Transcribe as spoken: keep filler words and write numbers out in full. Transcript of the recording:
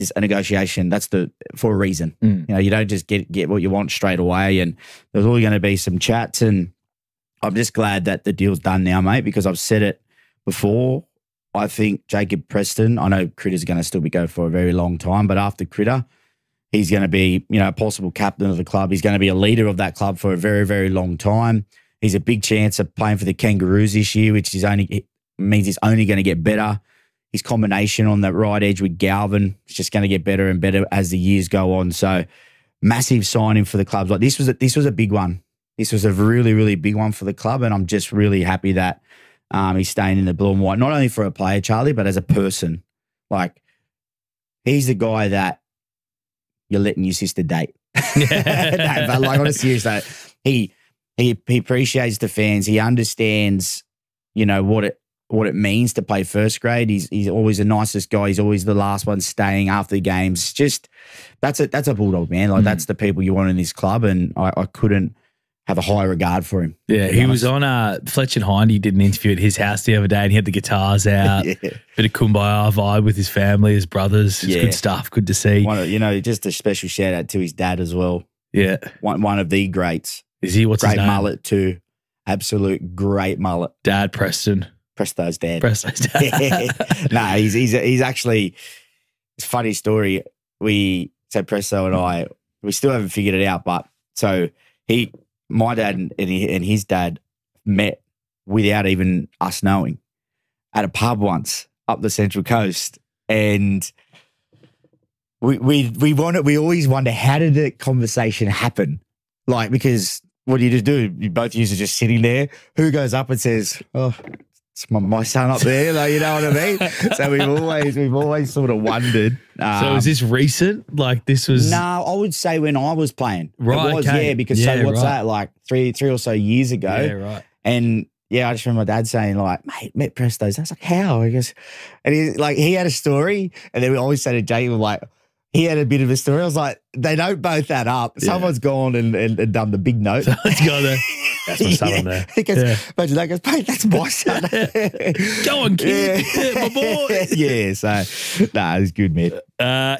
is a negotiation. That's the for a reason. Mm. You know, you don't just get get what you want straight away. And there's always going to be some chats. And I'm just glad that the deal's done now, mate, because I've said it before. I think Jacob Preston, I know Critter's going to still be going for a very long time, but after Critter, he's going to be, you know, a possible captain of the club. He's going to be a leader of that club for a very, very long time. He's a big chance of playing for the Kangaroos this year, which is only means he's only going to get better. His combination on that right edge with Galvin is just going to get better and better as the years go on. So massive signing for the clubs. Like this was a, this was a big one. This was a really, really big one for the club, and I'm just really happy that um, he's staying in the blue and white. Not only for a player, Charlie, but as a person. Like he's the guy that you're letting your sister date. No, but like on a serious note, he he he appreciates the fans. He understands, you know, what it what it means to play first grade. He's he's always the nicest guy. He's always the last one staying after the games. Just that's a that's a bulldog, man. Like mm. that's the people you want in this club, and I, I couldn't have a high regard for him. Yeah, he was on uh, Fletcher and Hindy did an interview at his house the other day, and he had the guitars out, yeah. Bit of kumbaya vibe with his family, his brothers. It's yeah. good stuff. Good to see. One of, you know, just a special shout out to his dad as well. Yeah, one one of the greats. Is he? What's great his name? mullet too? Absolute great mullet. Dad Preston. Presto's dad. Presto's dad. No, he's he's he's actually. It's a funny story. We so Presto and I we still haven't figured it out, but so he. My dad and, he, and his dad met without even us knowing at a pub once up the Central Coast, and we we we wanted we always wonder how did the conversation happen, like because what do you just do? You both used to just sitting there. Who goes up and says, "Oh, it's my, my son up there," like, you know what I mean? So we've always we've always sort of wondered. Um, so is this recent? Like this was? No, I would say when I was playing. Right. It was, okay. yeah, because yeah, so what's right. that, like three three or so years ago. Yeah, right. And yeah, I just remember my dad saying, like, mate, met Presto's. I was like, how? He goes, and he like he had a story, and then we always said to Jake, like, he had a bit of a story. I was like, they don't both add up. Yeah. Someone's gone and, and, and done the big note. Someone's gone there. That's my son yeah. on there. He goes, yeah. imagine that goes, mate, that's my son. Go on, kid. Yeah. Yeah, my boy. Yeah, so, nah, it's good, man. Uh,